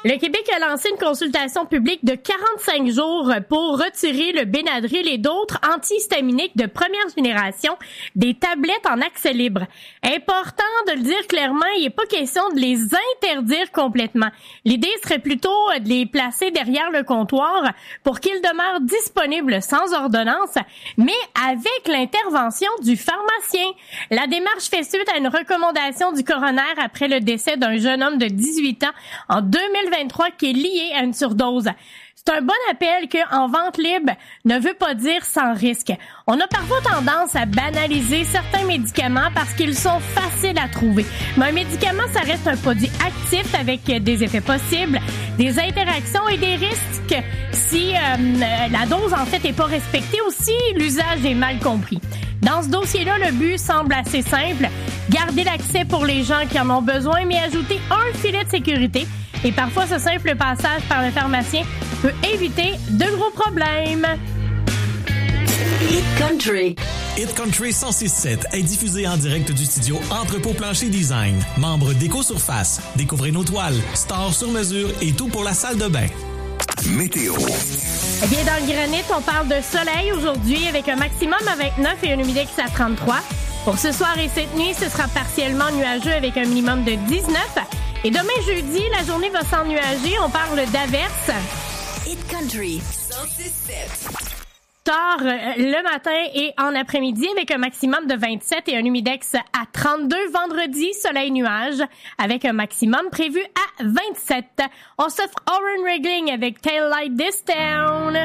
Le Québec a lancé une consultation publique de 45 jours pour retirer le Benadryl et d'autres antihistaminiques de première génération des tablettes en accès libre. Important de le dire clairement, il n'est pas question de les interdire complètement. L'idée serait plutôt de les placer derrière le comptoir pour qu'ils demeurent disponibles sans ordonnance, mais avec l'intervention du pharmacien. La démarche fait suite à une recommandation du coroner après le décès d'un jeune homme de 18 ans en 2023 qui est lié à une surdose. C'est un bon appel que en vente libre ne veut pas dire sans risque. On a parfois tendance à banaliser certains médicaments parce qu'ils sont faciles à trouver. Mais un médicament, ça reste un produit actif avec des effets possibles, des interactions et des risques si la dose en fait est pas respectée ou si l'usage est mal compris. Dans ce dossier-là, le but semble assez simple. Garder l'accès pour les gens qui en ont besoin, mais ajouter un filet de sécurité. Et parfois, ce simple passage par le pharmacien peut éviter de gros problèmes. Hit Country. Hit Country 106.7 est diffusé en direct du studio Entrepôt Plancher Design. Membre d'Éco-Surface. Découvrez nos toiles, stores sur mesure et tout pour la salle de bain. Météo. Eh bien, dans le granit, on parle de soleil aujourd'hui avec un maximum à 29 et un humidex à 33. Pour ce soir et cette nuit, ce sera partiellement nuageux avec un minimum de 19. Et demain jeudi, la journée va s'ennuager. On parle d'averses. Hit Country 106.7. Tard le matin et en après-midi avec un maximum de 27 et un humidex à 32. Vendredi, soleil-nuage avec un maximum prévu à 27. On s'offre Orange Wrangling avec Tail Light This Town.